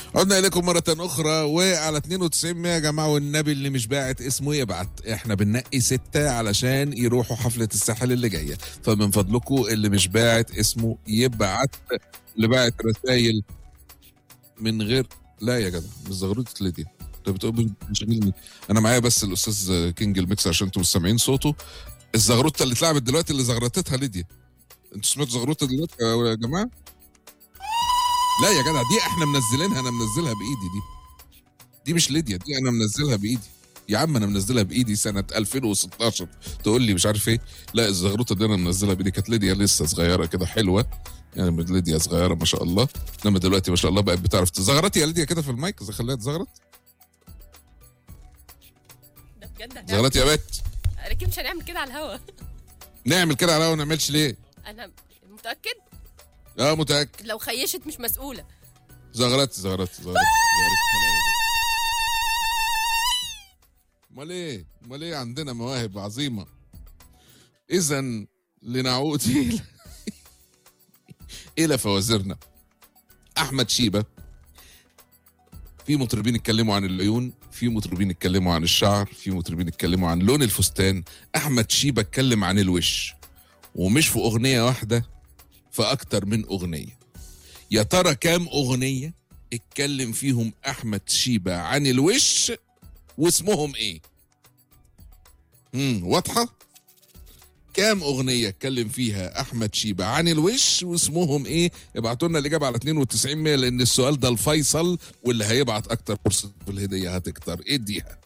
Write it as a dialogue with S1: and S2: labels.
S1: عدنا إليكم مرة أخرى وعلى 92 يا جماعة، والنبي اللي مش باعت اسمه يبعت. احنا بننقي 6 علشان يروحوا حفلة الساحل اللي جاية، فمن فضلكم اللي مش باعت اسمه يبعت. اللي باعت رسايل من غير لا يا جدع، مش زغروطة ليديا. انت بتقول مشغلني، انا معايا بس الاستاذ كينج الميكس عشان انتم مش سامعين صوته. الزغروطه اللي اتلعبت دلوقتي اللي زغرتتها ليديا. انتوا سمعتوا زغروطه دلوقتي يا جماعه؟ لا يا جدع، دي احنا منزلينها، انا منزلها بايدي دي مش ليديا، دي انا منزلها بايدي يا عم، انا منزلها بايدي سنه 2016. تقول لي مش عارف ايه؟ لا الزغروطه دي انا منزلها بايدي، كانت ليديا لسه صغيره كده حلوه يعني، ليديا صغيره ما شاء الله، انما دلوقتي ما شاء الله بقت بتعرف تزغرط. يا ليديا كده في المايك، خليها تزغرط.
S2: ده بجد
S1: زغرط يا بت.
S2: اكيد مش هنعمل كده على الهوا.
S1: نعمل كده على الهوا، ما نعملش ليه؟
S2: انا متاكد.
S1: اه متاكد.
S2: لو خيشت مش مسؤوله.
S1: زغرت. امال ايه عندنا مواهب عظيمه. اذا لنعود الى فوازيرنا. احمد شيبه. في مطربين اتكلموا عن العيون، في مطربين اتكلموا عن الشعر، في مطربين اتكلموا عن لون الفستان. احمد شيبه اتكلم عن الوش، ومش في اغنيه واحده، في اكتر من اغنيه. يا ترى كام اغنيه اتكلم فيهم احمد شيبه عن الوش واسمهم ايه؟ واضحه؟ كام اغنيه اتكلم فيها احمد شيبه عن الوش واسمهم ايه؟ ابعتوا لنا الاجابه على 92 100، لان السؤال ده الفيصل، واللي هيبعت اكتر فرصه في الهديه هتكتر. اديها.